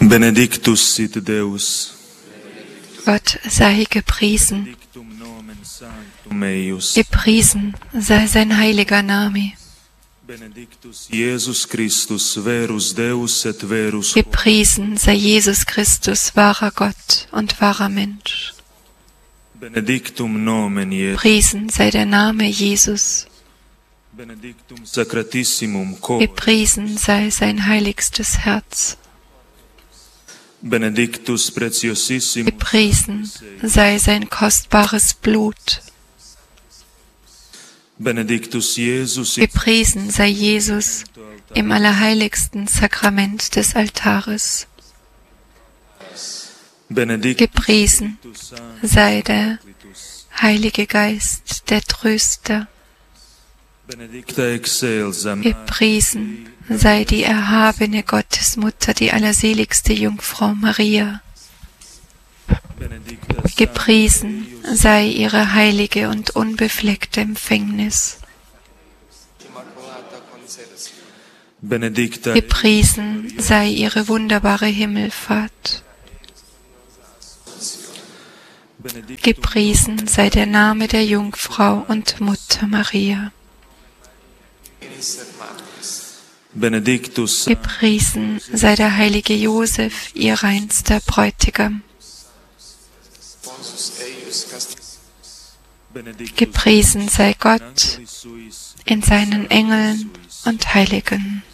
Benedictus sit Deus. Gott sei gepriesen. Benedictum nomen sanctum eius. Gepriesen sei sein heiliger Name. Benedictus Iesus Christus, verus Deus et verus Gepriesen sei Jesus Christus, wahrer Gott und wahrer Mensch. Benedictum nomen Iesus. Gepriesen sei der Name Jesus. Benedictum sacratissimum cor. Gepriesen sei sein heiligstes Herz. Benedictus preciosissimum. Gepriesen sei sein kostbares Blut. Benedictus Jesus. Gepriesen sei Jesus im allerheiligsten Sakrament des Altares. Benedictus Gepriesen sei der Heilige Geist, der Tröster. Benedicta excelsa. Gepriesen sei die erhabene Gottesmutter, die allerseligste Jungfrau Maria. Benedicta Gepriesen sei ihre heilige und unbefleckte Empfängnis. Benedicta Gepriesen sei ihre wunderbare Himmelfahrt. Gepriesen sei der Name der Jungfrau und Mutter Maria. Benedictus Gepriesen sei der heilige Josef, ihr reinster Bräutigam. Gepriesen sei Gott in seinen Engeln und Heiligen.